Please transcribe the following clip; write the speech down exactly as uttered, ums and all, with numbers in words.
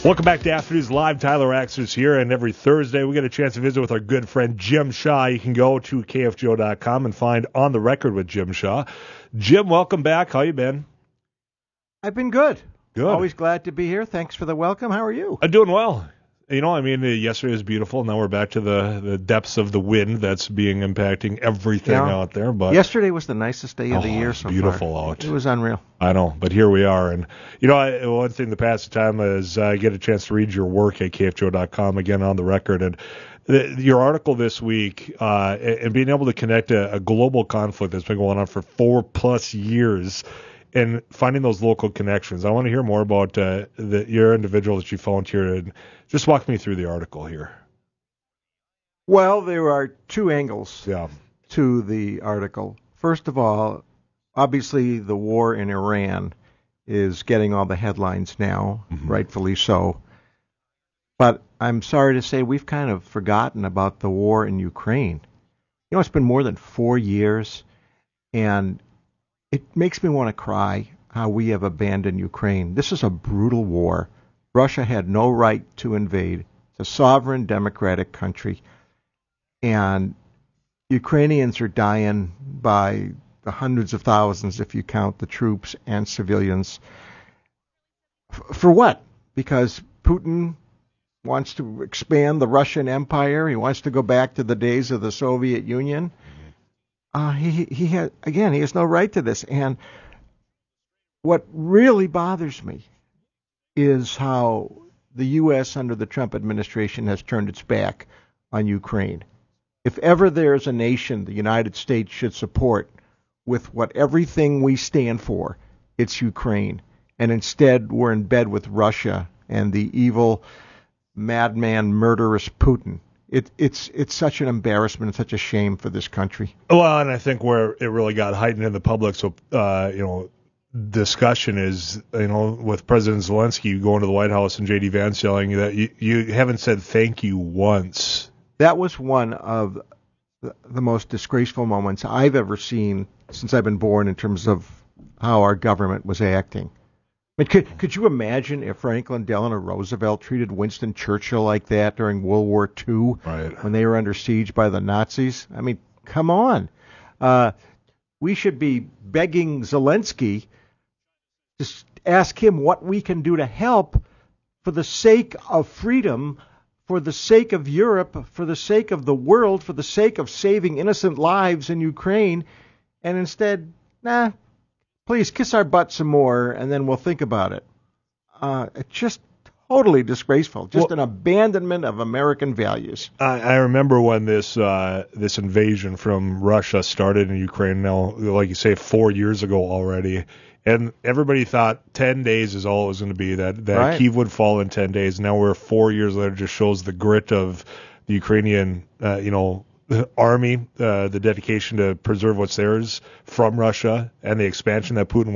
Welcome back to Afternoons Live. Tyler Axers here, and every Thursday we get a chance to visit with our good friend Jim Shaw. You can go to K F G O dot com and find On the Record with Jim Shaw. Jim, welcome back. How you been? I've been good. Good. Always glad to be here. Thanks for the welcome. How are you? I'm doing well. You know, I mean, uh, yesterday was beautiful. Now we're back to the, the depths of the wind that's being impacting everything Yeah. out there. But yesterday was the nicest day of the Oh, year it's so beautiful far. out. It was unreal. I know, but here we are. And, you know, I, one thing to pass the time is I uh, get a chance to read your work at K F G O dot com, again, On the Record. And the, your article this week, uh, and, and being able to connect a, a global conflict that's been going on for four plus years and finding those local connections. I want to hear more about uh, the, your individual that you found here. And just walk me through the article here. Well, there are two angles Yeah. to the article. First of all, obviously the war in Iran is getting all the headlines now, Mm-hmm. rightfully so. But I'm sorry to say we've kind of forgotten about the war in Ukraine. You know, it's been more than four years, and it makes me want to cry how we have abandoned Ukraine. This is a brutal war. Russia had no right to invade. It's a sovereign, democratic country. And Ukrainians are dying by the hundreds of thousands if you count the troops and civilians. F- for what? Because Putin wants to expand the Russian Empire. He wants to go back to the days of the Soviet Union. Uh, he he has, again, he has no right to this. And what really bothers me is how the U S under the Trump administration has turned its back on Ukraine. If ever there's a nation the United States should support with what everything we stand for, it's Ukraine. And instead, we're in bed with Russia and the evil, madman, murderous Putin. It, it's it's such an embarrassment and such a shame for this country. Well, and I think where it really got heightened in the public, so uh, you know, discussion is, you know, with President Zelensky going to the White House and J D Vance yelling that you, you haven't said thank you once. That was one of the, the most disgraceful moments I've ever seen since I've been born in terms of how our government was acting. I mean, could, could you imagine if Franklin Delano Roosevelt treated Winston Churchill like that during World War Two, Right. when they were under siege by the Nazis? I mean, come on. Uh, we should be begging Zelensky to ask him what we can do to help for the sake of freedom, for the sake of Europe, for the sake of the world, for the sake of saving innocent lives in Ukraine. And instead, nah, please kiss our butt some more, and then we'll think about it. Uh, it's just totally disgraceful. Just Well, an abandonment of American values. I, I remember when this uh, this invasion from Russia started in Ukraine. Now, like you say, four years ago already, and everybody thought ten days is all it was going to be. That that Right. Kyiv would fall in ten days. Now we're four years later. Just shows the grit of the Ukrainian, uh, you know, army, uh, the dedication to preserve what's theirs from Russia, and the expansion that Putin